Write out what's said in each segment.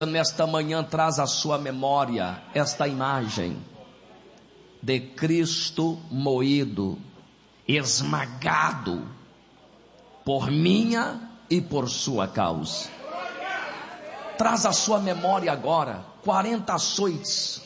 nesta manhã traz à sua memória esta imagem de Cristo moído, esmagado por minha e por sua causa. Traz à sua memória agora 40 açoites,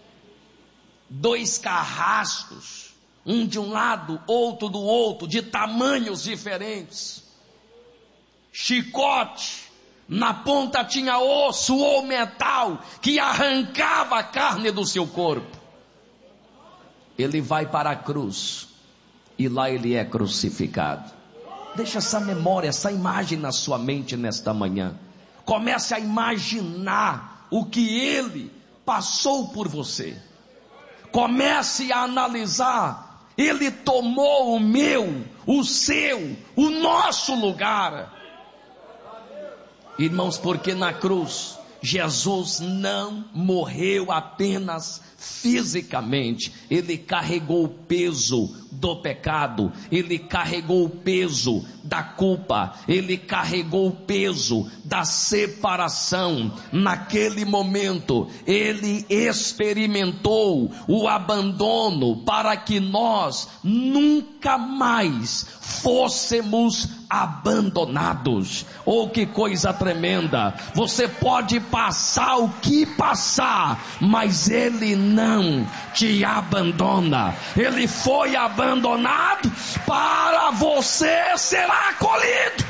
2 carrascos, um de um lado, outro do outro, de tamanhos diferentes, chicote, na ponta tinha osso ou metal que arrancava a carne do seu corpo. Ele vai para a cruz e lá ele é crucificado. Deixa essa memória, essa imagem na sua mente nesta manhã. Comece a imaginar o que ele passou por você. Comece a analisar. Ele tomou o meu, o seu, o nosso lugar. Irmãos, porque na cruz Jesus não morreu apenas fisicamente, ele carregou o peso do pecado, ele carregou o peso da culpa, ele carregou o peso da separação. Naquele momento ele experimentou o abandono para que nós nunca mais fôssemos abandonados. Oh, que coisa tremenda! Você pode passar o que passar, mas ele não te abandona. Ele foi abandonado para você ser acolhido.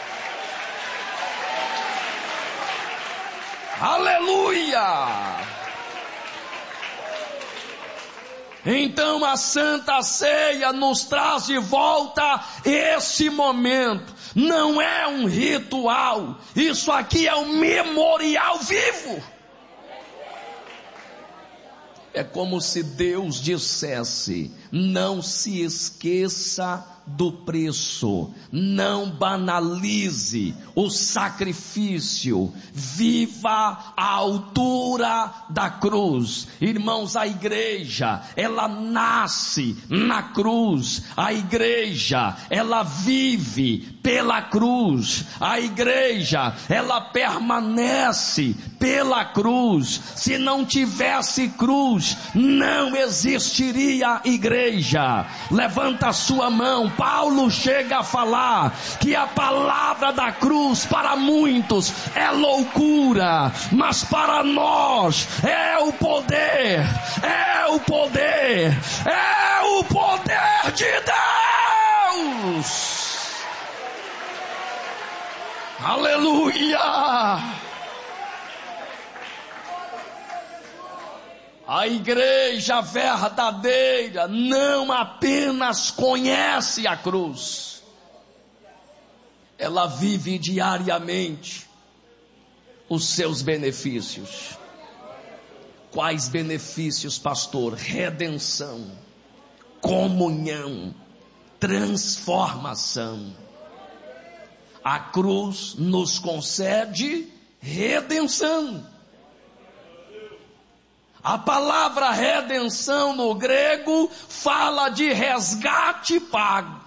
Aleluia! Então a Santa Ceia nos traz de volta esse momento. Não é um ritual, isso aqui é um memorial vivo. É como se Deus dissesse: não se esqueça do preço, não banalize o sacrifício, viva a altura da cruz. Irmãos, a igreja, ela nasce na cruz, a igreja, ela vive pela cruz, a igreja, ela permanece pela cruz. Se não tivesse cruz, não existiria igreja. Levanta a sua mão. Paulo chega a falar que a palavra da cruz para muitos é loucura, mas para nós é o poder, é o poder, é o poder de Deus. Aleluia! A igreja verdadeira não apenas conhece a cruz, ela vive diariamente os seus benefícios. Quais benefícios, pastor? Redenção, comunhão, transformação. A cruz nos concede redenção. A palavra redenção no grego fala de resgate pago.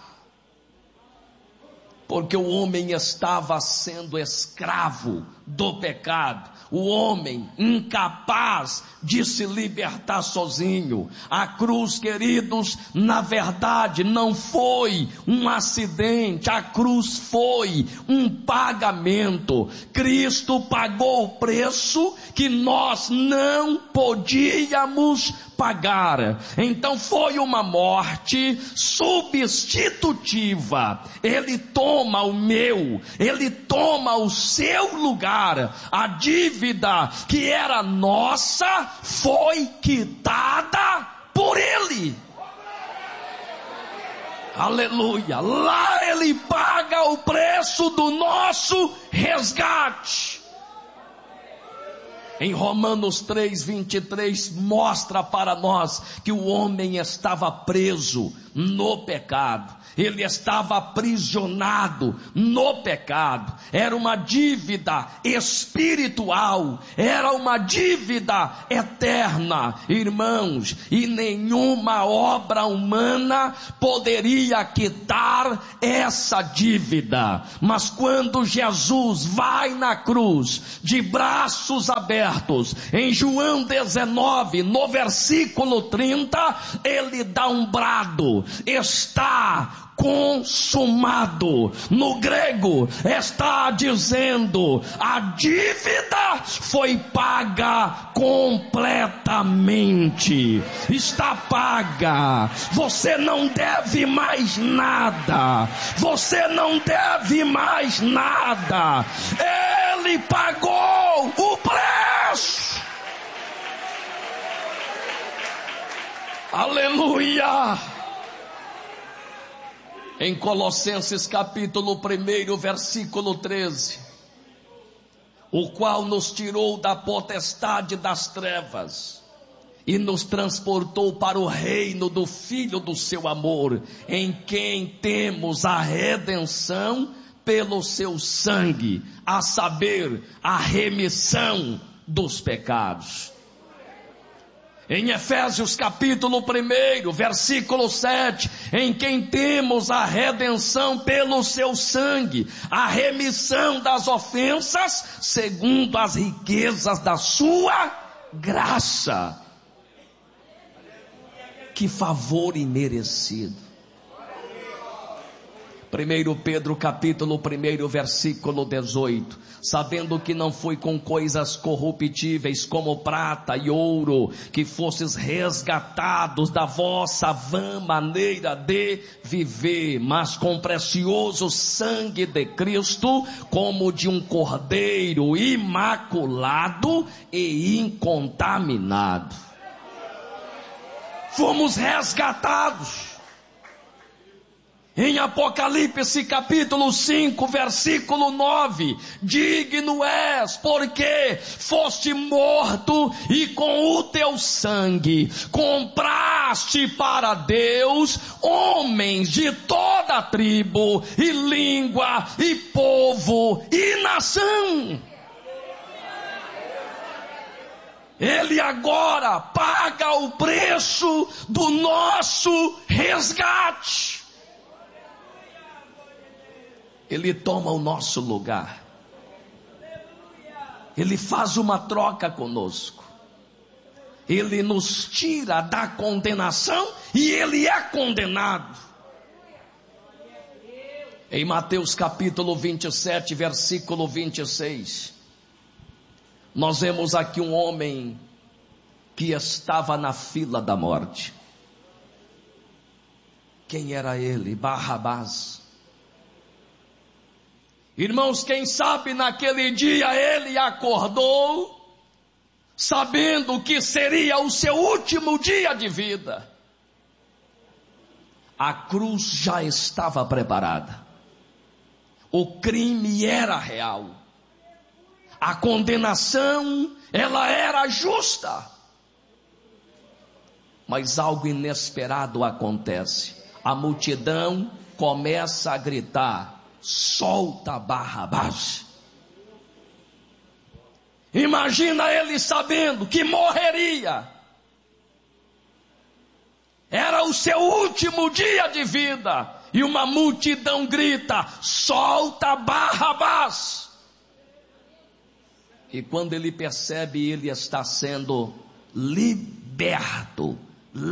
Porque o homem estava sendo escravo do pecado. O homem incapaz de se libertar sozinho. A cruz, queridos, na verdade não foi um acidente. A cruz foi um pagamento. Cristo pagou o preço que nós não podíamos pagar. Então foi uma morte substitutiva. Ele toma o meu, ele toma o seu lugar. A dívida que era nossa foi quitada por ele. Aleluia! Lá ele paga o preço do nosso resgate. Em Romanos 3:23 mostra para nós que o homem estava preso no pecado. Ele estava aprisionado no pecado. Era uma dívida espiritual, era uma dívida eterna, irmãos, e nenhuma obra humana poderia quitar essa dívida. Mas quando Jesus vai na cruz, de braços abertos, em João 19, no versículo 30, ele dá um brado: está consumado. No grego está dizendo: a dívida foi paga completamente, está paga, você não deve mais nada, você não deve mais nada, ele pagou o preço. Aleluia. Em Colossenses capítulo 1, versículo 13, o qual nos tirou da potestade das trevas e nos transportou para o reino do Filho do seu amor, em quem temos a redenção pelo seu sangue, a saber, a remissão dos pecados. Em Efésios capítulo 1, versículo 7, em quem temos a redenção pelo seu sangue, a remissão das ofensas, segundo as riquezas da sua graça. Que favor imerecido. 1 Pedro capítulo 1, versículo 18, sabendo que não foi com coisas corruptíveis como prata e ouro que fostes resgatados da vossa vã maneira de viver, mas com precioso sangue de Cristo, como de um cordeiro imaculado e incontaminado. Fomos resgatados. Em Apocalipse capítulo 5, versículo 9, digno és, porque foste morto e com o teu sangue compraste para Deus homens de toda tribo e língua e povo e nação. Ele agora paga o preço do nosso resgate. Ele toma o nosso lugar. Ele faz uma troca conosco. Ele nos tira da condenação e ele é condenado. Em Mateus capítulo 27, versículo 26, nós vemos aqui um homem que estava na fila da morte. Quem era ele? Barrabás. Irmãos, quem sabe naquele dia ele acordou sabendo que seria o seu último dia de vida. A cruz já estava preparada. O crime era real. A condenação, ela era justa. Mas algo inesperado acontece. A multidão começa a gritar: solta Barrabás. Imagina ele sabendo que morreria. Era o seu último dia de vida. E uma multidão grita: solta Barrabás. E quando ele percebe, ele está sendo liberado.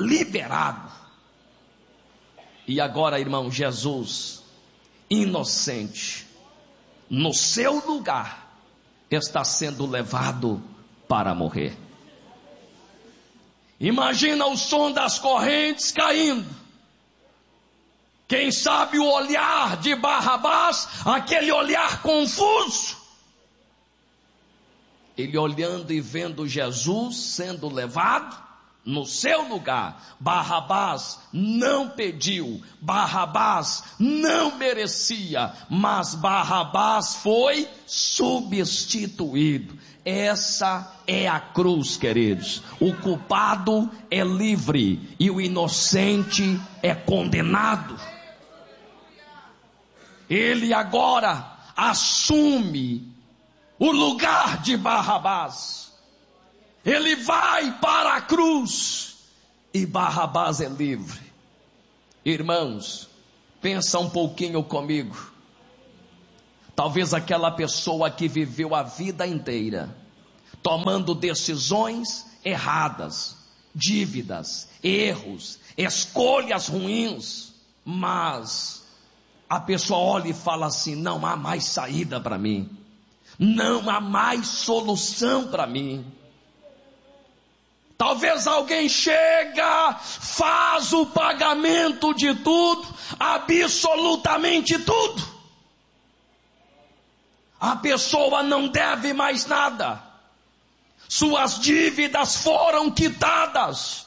E agora, irmão, Jesus, inocente, no seu lugar, está sendo levado para morrer. Imagina o som das correntes caindo. Quem sabe o olhar de Barrabás, aquele olhar confuso. Ele olhando e vendo Jesus sendo levado, no seu lugar. Barrabás não pediu, Barrabás não merecia, mas Barrabás foi substituído. Essa é a cruz, queridos. O culpado é livre e o inocente é condenado. Ele agora assume o lugar de Barrabás. Ele vai para a cruz e Barrabás é livre. Irmãos, pensa um pouquinho comigo. Talvez aquela pessoa que viveu a vida inteira tomando decisões erradas, dívidas, erros, escolhas ruins, mas a pessoa olha e fala assim: não há mais saída para mim, não há mais solução para mim. Talvez alguém chega, faz o pagamento de tudo, absolutamente tudo. A pessoa não deve mais nada. Suas dívidas foram quitadas.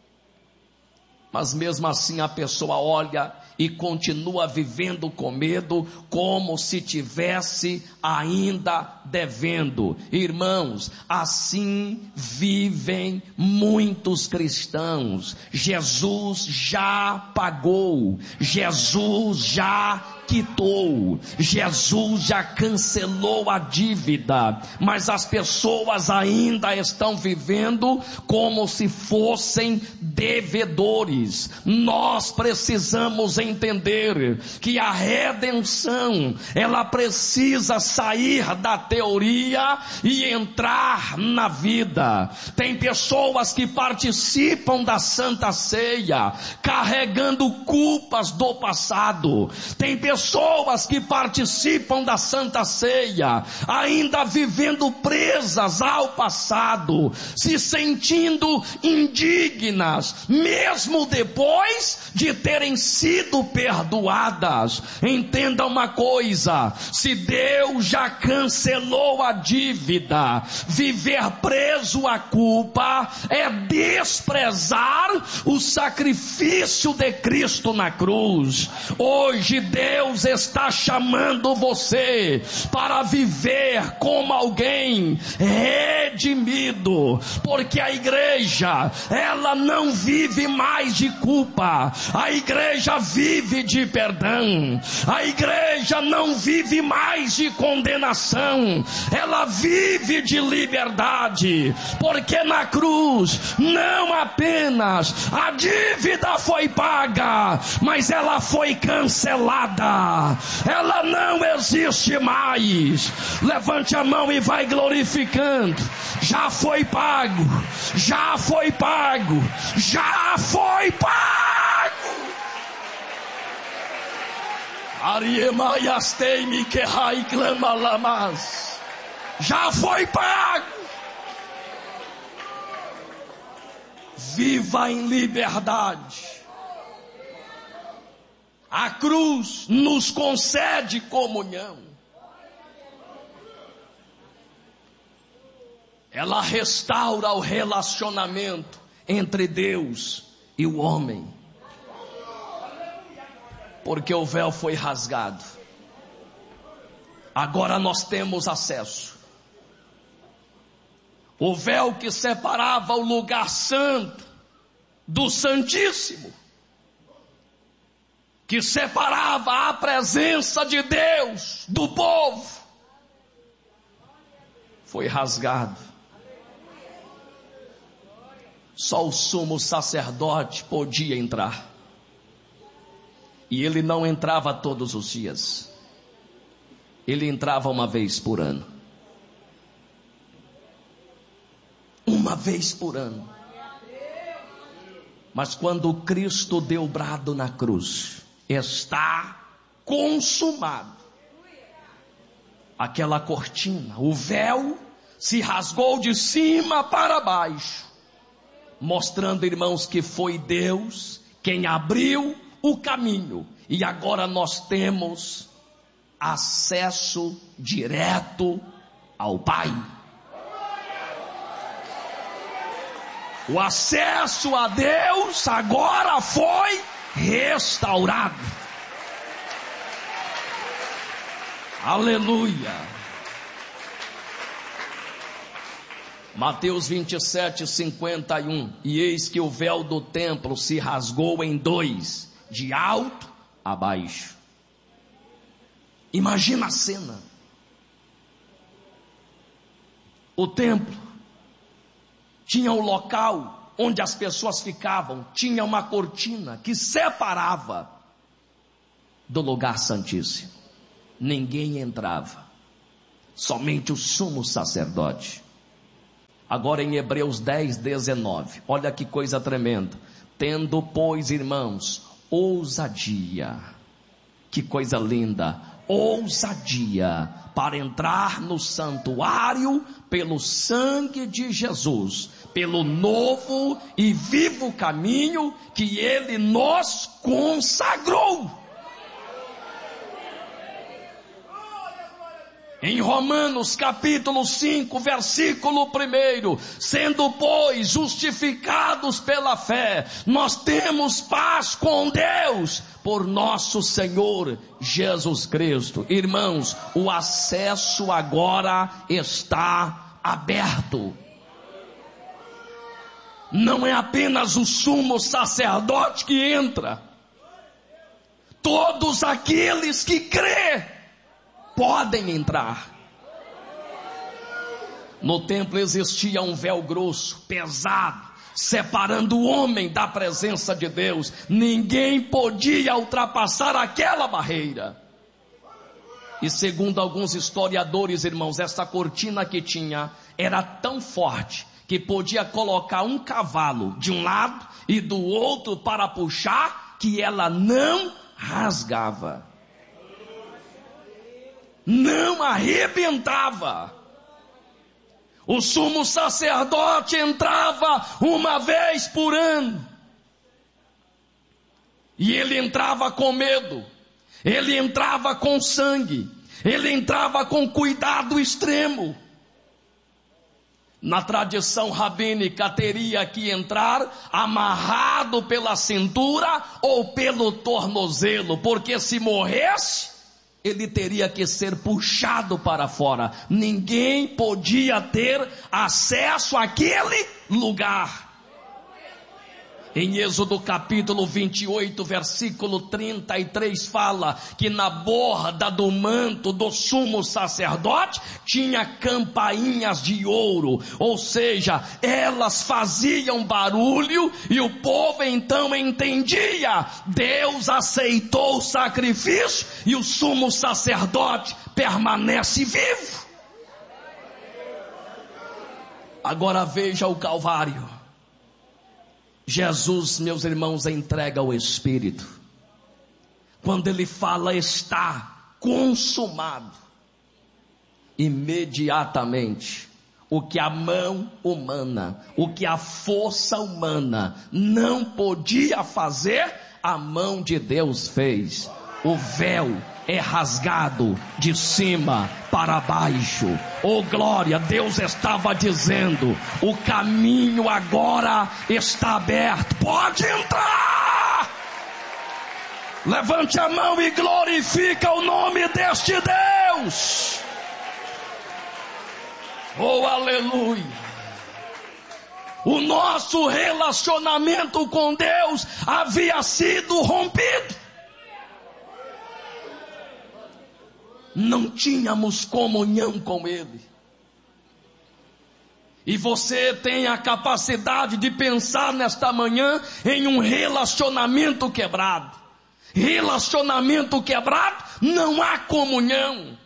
Mas mesmo assim a pessoa olha e continua vivendo com medo, como se tivesse ainda devendo. Irmãos, assim vivem muitos cristãos. Jesus já pagou, Jesus já quitou, Jesus já cancelou a dívida, mas as pessoas ainda estão vivendo como se fossem devedores. Nós precisamos entender que a redenção, ela precisa sair da teoria e entrar na vida. Tem pessoas que participam da Santa Ceia carregando culpas do passado. Tem pessoas que participam da Santa Ceia ainda vivendo presas ao passado, se sentindo indignas, mesmo depois de terem sido perdoadas. Entenda uma coisa: se Deus já cancelou a dívida, viver preso à culpa é desprezar o sacrifício de Cristo na cruz. Hoje Deus está chamando você para viver como alguém redimido, porque a igreja, ela não vive mais de culpa, a igreja vive de perdão, a igreja não vive mais de condenação, ela vive de liberdade, porque na cruz não apenas a dívida foi paga, mas ela foi cancelada, ela não existe mais. Levante a mão e vai glorificando. Já foi pago, já foi pago, já foi pago. Ariemaiastei-me que rai clama lamas. Já foi pago. Viva em liberdade. A cruz nos concede comunhão. Ela restaura o relacionamento entre Deus e o homem. Porque o véu foi rasgado. Agora nós temos acesso. O véu que separava o lugar santo do Santíssimo, que separava a presença de Deus do povo, foi rasgado. Só o sumo sacerdote podia entrar. E ele não entrava todos os dias. Ele entrava uma vez por ano. Uma vez por ano. Mas quando Cristo deu o brado na cruz, está consumado, aquela cortina, o véu se rasgou de cima para baixo, mostrando, irmãos, que foi Deus quem abriu o caminho, e agora nós temos acesso direto ao Pai. O acesso a Deus agora foi restaurado. Aleluia. Mateus 27:51. E eis que o véu do templo se rasgou em dois, de alto a baixo. Imagina a cena. O templo tinha o local onde as pessoas ficavam, tinha uma cortina que separava do lugar santíssimo. Ninguém entrava, somente o sumo sacerdote. Agora em Hebreus 10:19, olha que coisa tremenda. Tendo, pois, irmãos, ousadia, que coisa linda, ousadia, para entrar no santuário pelo sangue de Jesus, pelo novo e vivo caminho que Ele nos consagrou. Em Romanos capítulo 5, versículo 1, sendo pois justificados pela fé, nós temos paz com Deus, por nosso Senhor Jesus Cristo. Irmãos, o acesso agora está aberto. Não é apenas o sumo sacerdote que entra. Todos aqueles que crê podem entrar. No templo existia um véu grosso, pesado, separando o homem da presença de Deus. Ninguém podia ultrapassar aquela barreira. E segundo alguns historiadores, irmãos, essa cortina que tinha era tão forte que podia colocar um cavalo de um lado e do outro para puxar, que ela não rasgava, não arrebentava. O sumo sacerdote entrava uma vez por ano, e ele entrava com medo, ele entrava com sangue, ele entrava com cuidado extremo. Na tradição rabínica teria que entrar amarrado pela cintura ou pelo tornozelo, porque se morresse, ele teria que ser puxado para fora. Ninguém podia ter acesso àquele lugar. Em Êxodo capítulo 28, versículo 33, fala que na borda do manto do sumo sacerdote tinha campainhas de ouro, ou seja, elas faziam barulho e o povo então entendia: Deus aceitou o sacrifício e o sumo sacerdote permanece vivo. Agora veja o Calvário. Jesus, meus irmãos, entrega o Espírito. Quando ele fala está consumado, imediatamente, o que a mão humana, o que a força humana não podia fazer, a mão de Deus fez. O véu é rasgado de cima para baixo. Oh glória, Deus estava dizendo: o caminho agora está aberto, pode entrar. Levante a mão e glorifica o nome deste Deus. Oh aleluia. O nosso relacionamento com Deus havia sido rompido. Não tínhamos comunhão com Ele. E você tem a capacidade de pensar nesta manhã em um relacionamento quebrado. Relacionamento quebrado, não há comunhão.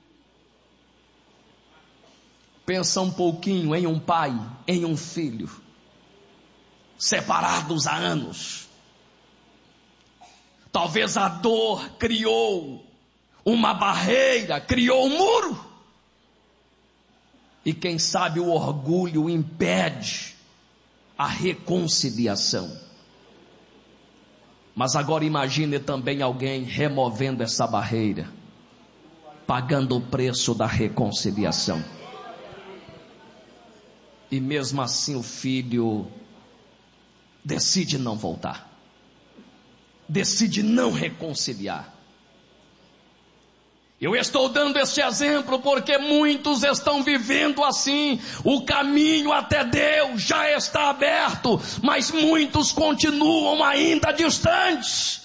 Pensa um pouquinho em um pai, em um filho, separados há anos. Talvez a dor criou uma barreira, criou um muro. E quem sabe o orgulho impede a reconciliação. Mas agora imagine também alguém removendo essa barreira, pagando o preço da reconciliação. E mesmo assim o filho decide não voltar, decide não reconciliar. Eu estou dando esse exemplo porque muitos estão vivendo assim. O caminho até Deus já está aberto, mas muitos continuam ainda distantes.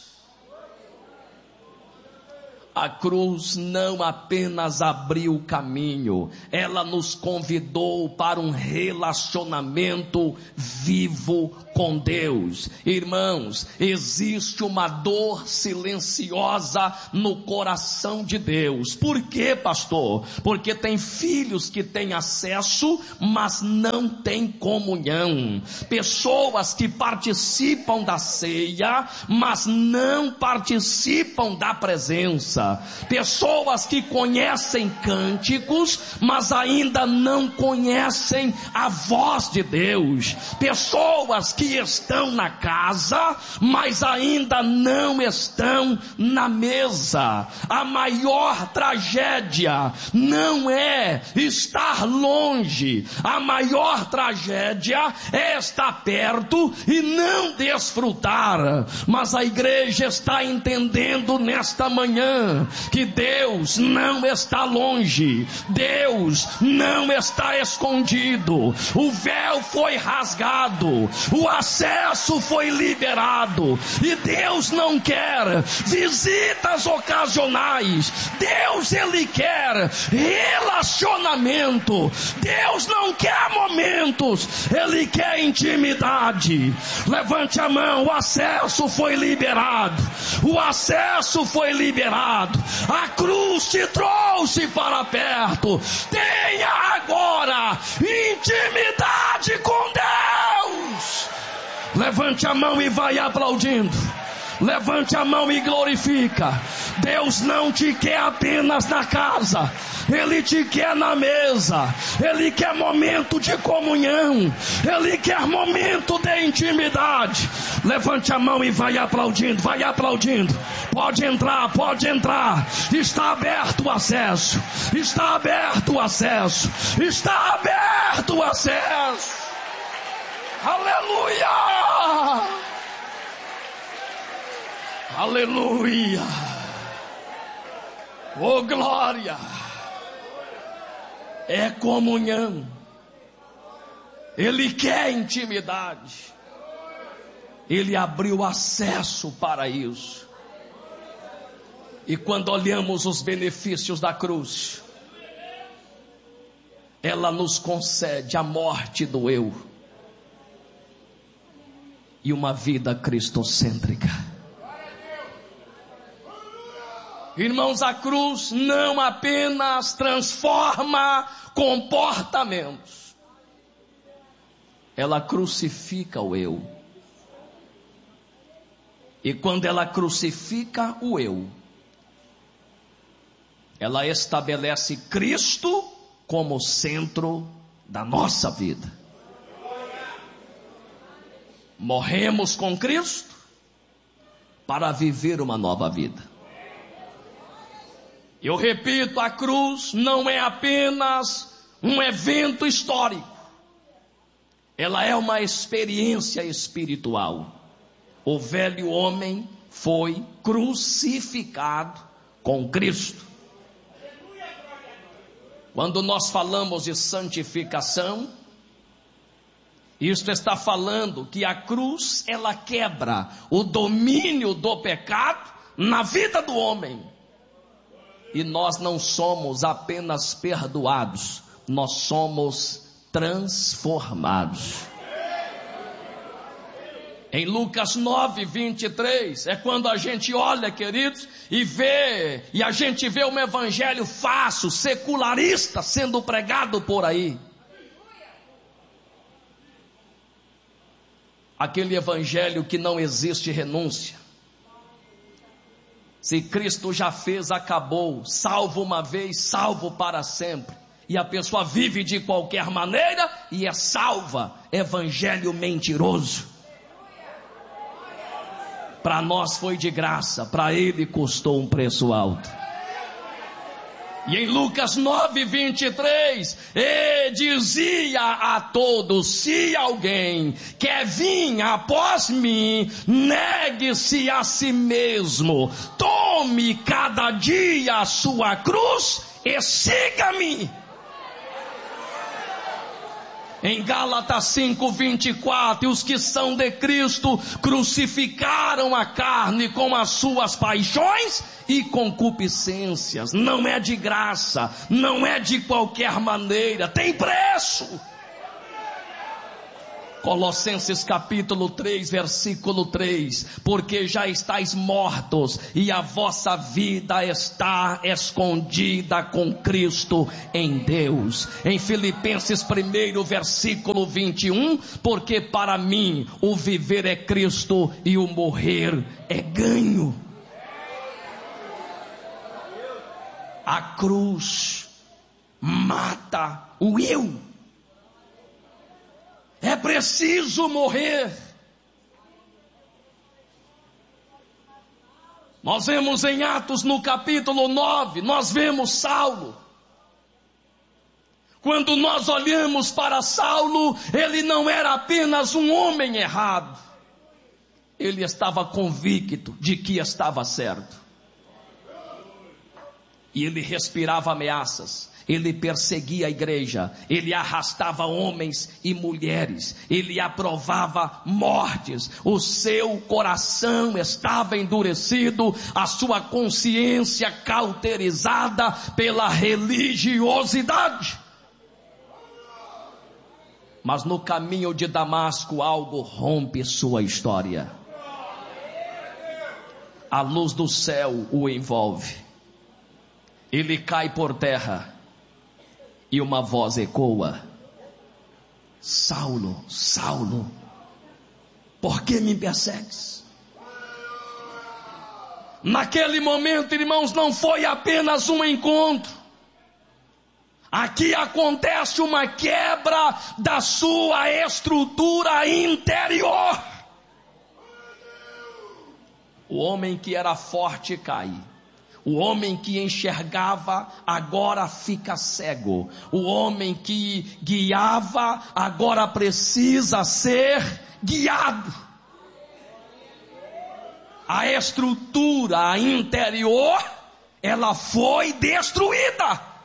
A cruz não apenas abriu o caminho, ela nos convidou para um relacionamento vivo com Deus. Irmãos, existe uma dor silenciosa no coração de Deus. Por quê, pastor? Porque tem filhos que têm acesso, mas não têm comunhão. Pessoas que participam da ceia, mas não participam da presença. Pessoas que conhecem cânticos, mas ainda não conhecem a voz de Deus. Pessoas que estão na casa, mas ainda não estão na mesa. A maior tragédia não é estar longe. A maior tragédia é estar perto e não desfrutar. Mas a igreja está entendendo nesta manhã que Deus não está longe, Deus não está escondido, o véu foi rasgado, o acesso foi liberado, e Deus não quer visitas ocasionais. Deus, Ele quer relacionamento. Deus não quer momentos, Ele quer intimidade. Levante a mão. O acesso foi liberado, o acesso foi liberado. A cruz te trouxe para perto. Tenha agora intimidade com Deus. Levante a mão e vai aplaudindo. Levante a mão e glorifica. Deus não te quer apenas na casa, Ele te quer na mesa. Ele quer momento de comunhão, Ele quer momento de intimidade. Levante a mão e vai aplaudindo, vai aplaudindo. Pode entrar, pode entrar. Está aberto o acesso, está aberto o acesso, está aberto o acesso. Aleluia! Aleluia! Oh glória! É comunhão. Ele quer intimidade. Ele abriu acesso para isso. E quando olhamos os benefícios da cruz, ela nos concede a morte do eu e uma vida cristocêntrica. Irmãos, a cruz não apenas transforma comportamentos, ela crucifica o eu. E quando ela crucifica o eu, ela estabelece Cristo como centro da nossa vida. Morremos com Cristo para viver uma nova vida. Eu repito, a cruz não é apenas um evento histórico. Ela é uma experiência espiritual. O velho homem foi crucificado com Cristo. Quando nós falamos de santificação, isto está falando que a cruz, ela quebra o domínio do pecado na vida do homem. E nós não somos apenas perdoados, nós somos transformados. Em Lucas 9, 23, é quando a gente olha, queridos, e a gente vê um evangelho fácil, secularista, sendo pregado por aí. Aquele evangelho que não existe renúncia. Se Cristo já fez, acabou. Salvo uma vez, salvo para sempre. E a pessoa vive de qualquer maneira e é salva. Evangelho mentiroso. Para nós foi de graça, para Ele custou um preço alto. E em Lucas 9:23, e dizia a todos: se alguém quer vir após mim, negue-se a si mesmo, tome cada dia a sua cruz e siga-me. Em Gálatas 5:24, os que são de Cristo crucificaram a carne com as suas paixões e concupiscências. Não é de graça, não é de qualquer maneira, tem preço. Colossenses capítulo 3, versículo 3, porque já estáis mortos e a vossa vida está escondida com Cristo em Deus. Em Filipenses 1, versículo 21, porque para mim o viver é Cristo e o morrer é ganho. A cruz mata o eu. É preciso morrer. Nós vemos em Atos no capítulo 9, nós vemos Saulo. Quando nós olhamos para Saulo, ele não era apenas um homem errado. Ele estava convicto de que estava certo. E ele respirava ameaças, ele perseguia a igreja, ele arrastava homens e mulheres, ele aprovava mortes, o seu coração estava endurecido, a sua consciência cauterizada pela religiosidade. Mas no caminho de Damasco algo rompe sua história. A luz do céu o envolve. Ele cai por terra e uma voz ecoa: Saulo, Saulo, por que me persegues? Naquele momento, irmãos, não foi apenas um encontro. Aqui acontece uma quebra da sua estrutura interior. O homem que era forte cai. O homem que enxergava agora fica cego. O homem que guiava agora precisa ser guiado. A estrutura interior, ela foi destruída.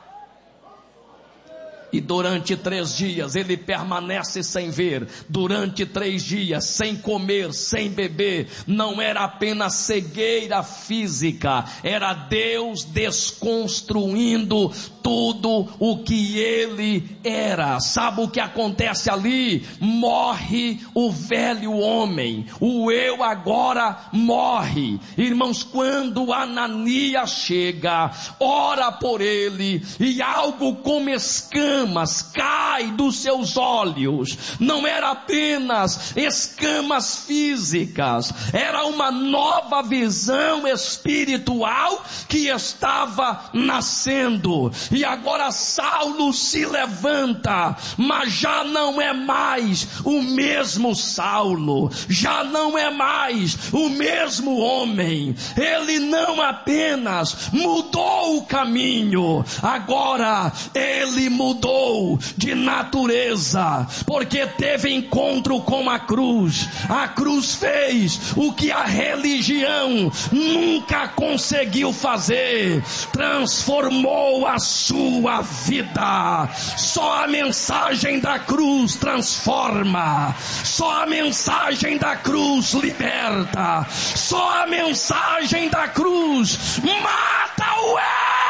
E durante 3 dias ele permanece sem ver, durante 3 dias sem comer, sem beber. Não era apenas cegueira física, era Deus desconstruindo tudo o que ele era. Sabe o que acontece ali? Morre o velho homem, o eu agora morre. Irmãos, quando Ananias chega, ora por ele, e algo como escândalo cai dos seus olhos. Não era apenas escamas físicas, era uma nova visão espiritual que estava nascendo. E agora Saulo se levanta, mas já não é mais o mesmo Saulo, já não é mais o mesmo homem. Ele não apenas mudou o caminho, agora ele mudou de natureza, porque teve encontro com a cruz. A cruz fez o que a religião nunca conseguiu fazer, transformou a sua vida. Só a mensagem da cruz transforma, só a mensagem da cruz liberta, só a mensagem da cruz mata o eu.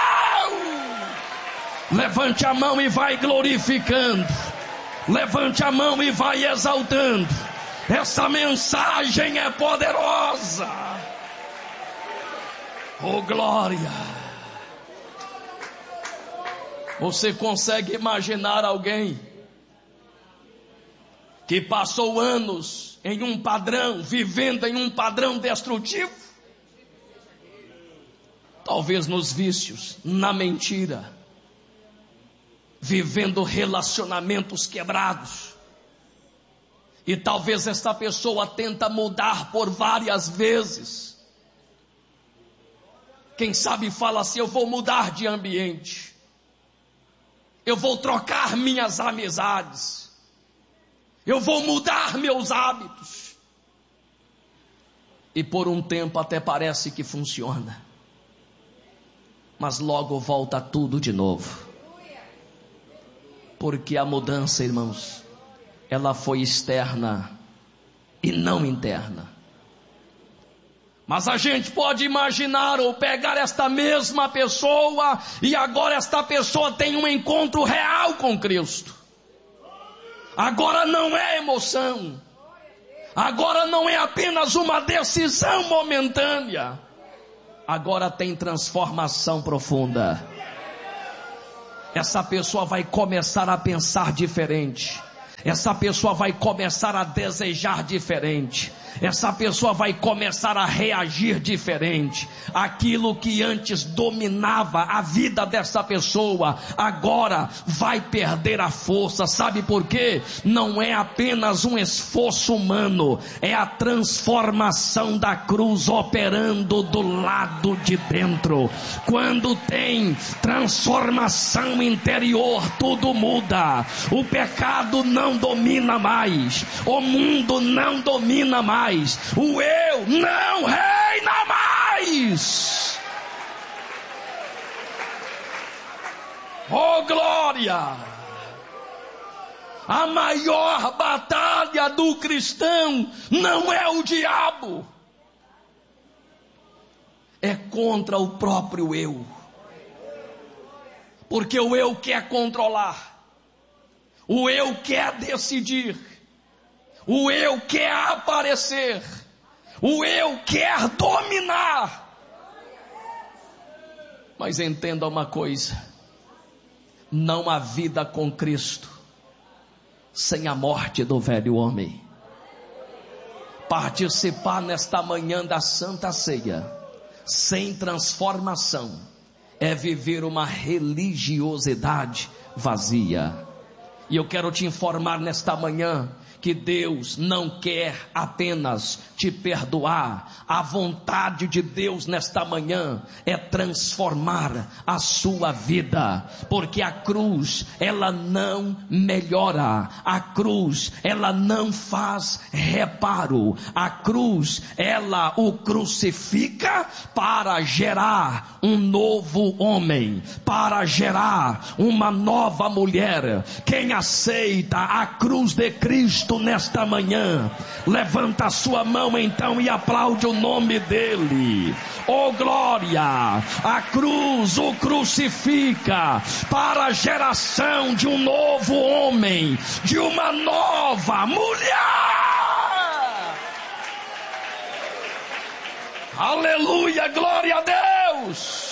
Levante a mão e vai glorificando. Levante a mão e vai exaltando. Essa mensagem é poderosa. Oh glória. Você consegue imaginar alguém que passou anos em um padrão, vivendo em um padrão destrutivo? Talvez nos vícios, na mentira, vivendo relacionamentos quebrados. E talvez esta pessoa tenta mudar por várias vezes. Quem sabe fala assim: eu vou mudar de ambiente, eu vou trocar minhas amizades, eu vou mudar meus hábitos. E por um tempo até parece que funciona, mas logo volta tudo de novo. Porque a mudança, irmãos, ela foi externa e não interna. Mas a gente pode imaginar ou pegar esta mesma pessoa e agora esta pessoa tem um encontro real com Cristo. Agora não é emoção, agora não é apenas uma decisão momentânea, agora tem transformação profunda. Essa pessoa vai começar a pensar diferente, essa pessoa vai começar a desejar diferente, essa pessoa vai começar a reagir diferente. Aquilo que antes dominava a vida dessa pessoa, agora vai perder a força. Sabe por quê? Não é apenas um esforço humano, é a transformação da cruz operando do lado de dentro. Quando tem transformação interior, tudo muda. O pecado não domina mais, o mundo não domina mais, o eu não reina mais. Oh glória! A maior batalha do cristão não é o diabo, é contra o próprio eu. Porque o eu quer controlar, o eu quer decidir, o eu quer aparecer, o eu quer dominar. Mas entenda uma coisa: não há vida com Cristo sem a morte do velho homem. Participar nesta manhã da Santa Ceia sem transformação é viver uma religiosidade vazia. E eu quero te informar nesta manhã que Deus não quer apenas te perdoar. A vontade de Deus nesta manhã é transformar a sua vida, porque a cruz ela não melhora, a cruz ela não faz reparo, a cruz ela o crucifica para gerar um novo homem, para gerar uma nova mulher. Quem aceita a cruz de Cristo nesta manhã, levanta a sua mão então e aplaude o nome dele. Oh glória! A cruz o crucifica para a geração de um novo homem, de uma nova mulher. Aleluia, glória a Deus.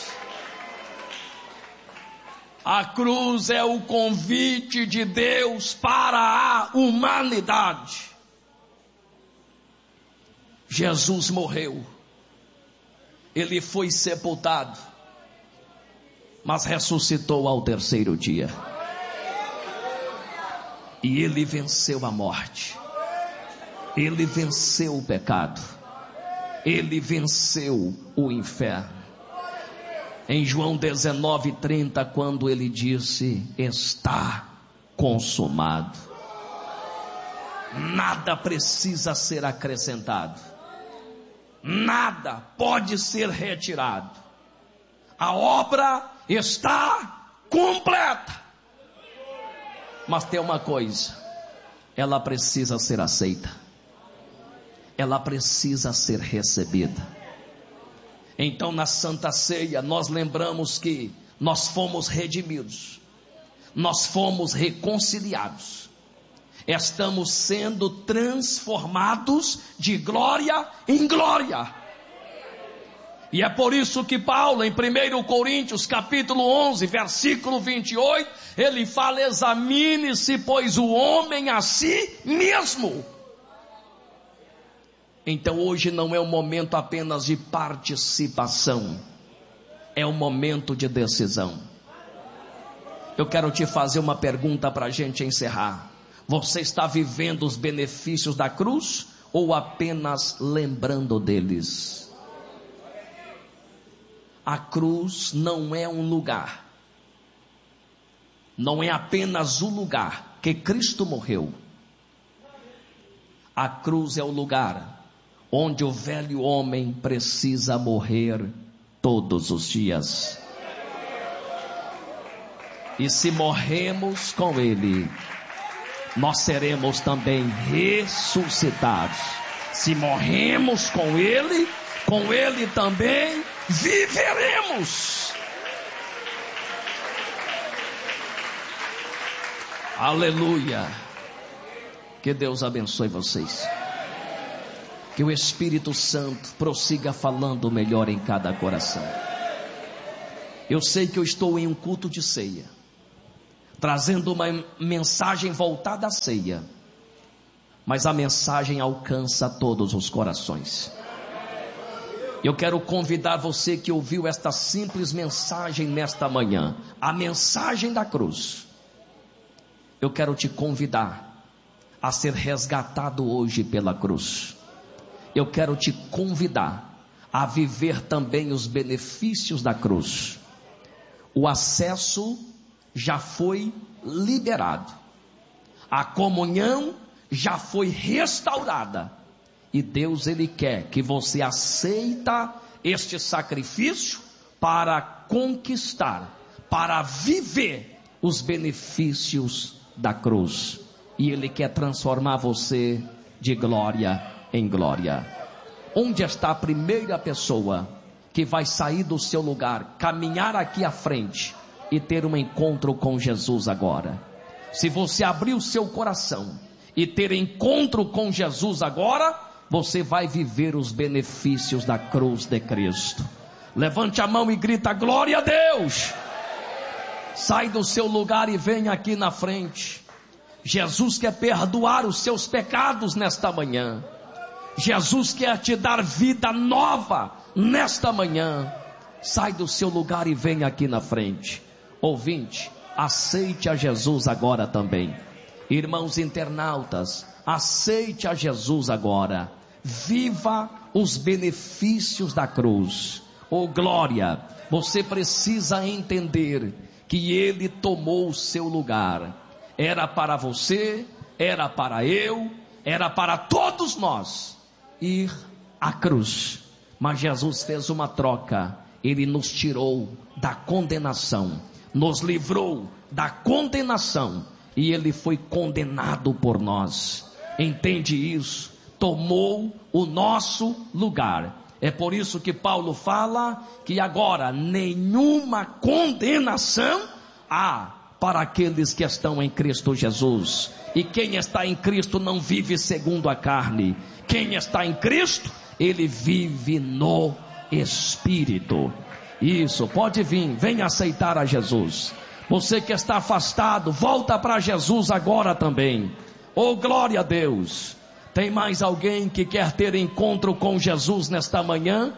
A cruz é o convite de Deus para a humanidade. Jesus morreu, ele foi sepultado, mas ressuscitou ao terceiro dia. E ele venceu a morte, ele venceu o pecado, ele venceu o inferno. Em João 19:30, quando ele disse: está consumado, nada precisa ser acrescentado, nada pode ser retirado, a obra está completa. Mas tem uma coisa, ela precisa ser aceita, ela precisa ser recebida. Então na Santa Ceia nós lembramos que nós fomos redimidos, nós fomos reconciliados, estamos sendo transformados de glória em glória. E é por isso que Paulo, em 1 Coríntios capítulo 11, versículo 28, ele fala: examine-se, pois, o homem a si mesmo. Então hoje não é um momento apenas de participação, é um momento de decisão. Eu quero te fazer uma pergunta para a gente encerrar. Você está vivendo os benefícios da cruz ou apenas lembrando deles? A cruz não é um lugar, não é apenas o lugar que Cristo morreu. A cruz é o lugar onde o velho homem precisa morrer todos os dias. E se morremos com Ele, nós seremos também ressuscitados. Se morremos com Ele também viveremos. Aleluia. Que Deus abençoe vocês. Que o Espírito Santo prossiga falando melhor em cada coração. Eu sei que eu estou em um culto de ceia, trazendo uma mensagem voltada à ceia, mas a mensagem alcança todos os corações. Eu quero convidar você que ouviu esta simples mensagem nesta manhã, a mensagem da cruz. Eu quero te convidar a ser resgatado hoje pela cruz. Eu quero te convidar a viver também os benefícios da cruz. O acesso já foi liberado, a comunhão já foi restaurada, e Deus, Ele quer que você aceita este sacrifício para conquistar, para viver os benefícios da cruz, e Ele quer transformar você de glória em glória. Onde está a primeira pessoa que vai sair do seu lugar, caminhar aqui à frente e ter um encontro com Jesus agora? Se você abrir o seu coração e ter encontro com Jesus agora, você vai viver os benefícios da cruz de Cristo. Levante a mão e grita: glória a Deus! Sai do seu lugar e vem aqui na frente. Jesus quer perdoar os seus pecados nesta manhã. Jesus quer te dar vida nova nesta manhã. Sai do seu lugar e vem aqui na frente. Ouvinte, aceite a Jesus agora também. Irmãos internautas, aceite a Jesus agora. Viva os benefícios da cruz. Oh glória, você precisa entender que Ele tomou o seu lugar. Era para você, era para eu, era para todos nós ir à cruz. Mas Jesus fez uma troca. Ele nos tirou da condenação, nos livrou da condenação, e Ele foi condenado por nós. Entende isso? Tomou o nosso lugar. É por isso que Paulo fala que agora nenhuma condenação há para aqueles que estão em Cristo Jesus. E quem está em Cristo não vive segundo a carne. Quem está em Cristo, ele vive no Espírito. Isso, pode vir, vem aceitar a Jesus. Você que está afastado, volta para Jesus agora também. Oh glória a Deus. Tem mais alguém que quer ter encontro com Jesus nesta manhã?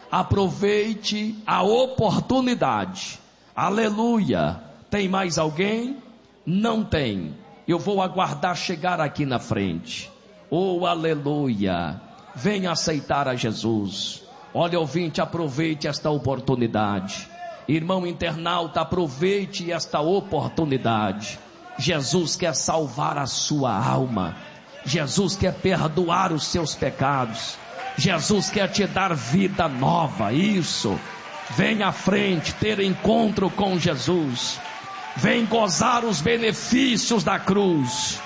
Aproveite a oportunidade. Aleluia. Tem mais alguém? Não tem. Eu vou aguardar chegar aqui na frente. Oh aleluia. Venha aceitar a Jesus. Olha, ouvinte, aproveite esta oportunidade. Irmão internauta, aproveite esta oportunidade. Jesus quer salvar a sua alma. Jesus quer perdoar os seus pecados. Jesus quer te dar vida nova. Isso. Vem à frente ter encontro com Jesus. Vem gozar os benefícios da cruz.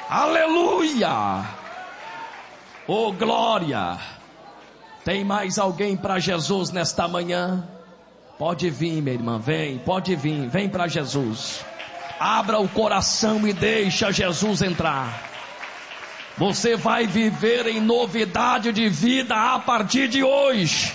Aleluia. Oh glória. Tem mais alguém para Jesus nesta manhã? Pode vir, minha irmã, vem, pode vir, vem para Jesus. Abra o coração e deixa Jesus entrar. Você vai viver em novidade de vida a partir de hoje.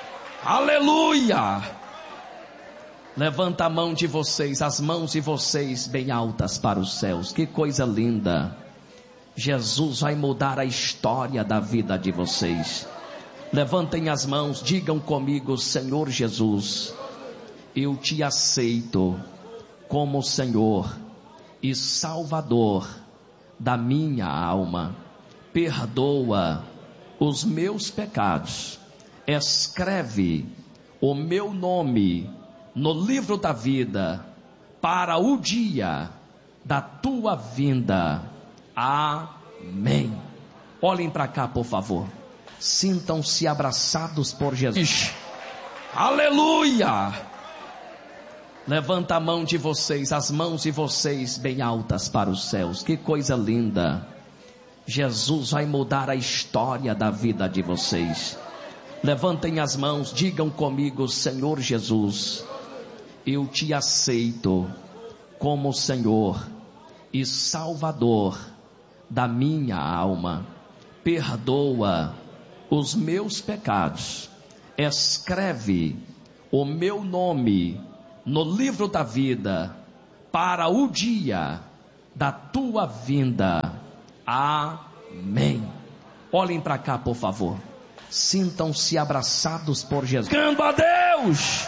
Aleluia. Levanta a mão de vocês, as mãos de vocês bem altas para os céus. Que coisa linda. Jesus vai mudar a história da vida de vocês. Levantem as mãos, digam comigo: Senhor Jesus, eu te aceito como Senhor e Salvador da minha alma. Perdoa os meus pecados. Escreve o meu nome no livro da vida para o dia da tua vinda. Amém. Olhem para cá, por favor. Sintam-se abraçados por Jesus. Aleluia! Levanta a mão de vocês, as mãos de vocês bem altas para os céus. Que coisa linda. Jesus vai mudar a história da vida de vocês. Levantem as mãos, digam comigo: Senhor Jesus, eu te aceito como Senhor e Salvador da minha alma. Perdoa os meus pecados. Escreve o meu nome no livro da vida para o dia da tua vinda. Amém. Olhem para cá, por favor. Sintam-se abraçados por Jesus. Cantando a Deus.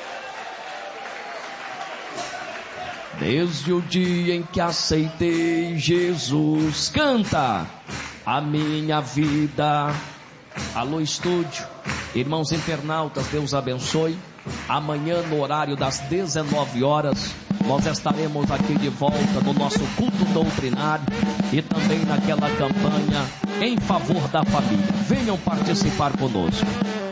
Desde o dia em que aceitei Jesus, canta a minha vida. Alô, estúdio, irmãos internautas, Deus abençoe. Amanhã no horário das 19 horas, nós estaremos aqui de volta no nosso culto doutrinário e também naquela campanha em favor da família. Venham participar conosco.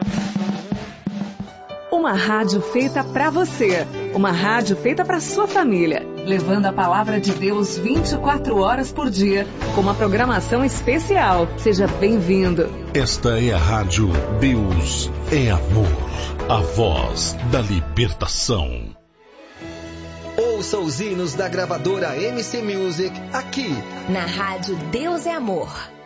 Uma rádio feita para você, uma rádio feita para sua família, levando a palavra de Deus 24 horas por dia, com uma programação especial. Seja bem-vindo. Esta é a rádio Deus é Amor, a voz da libertação. Ouça os hinos da gravadora MC Music aqui na rádio Deus é Amor.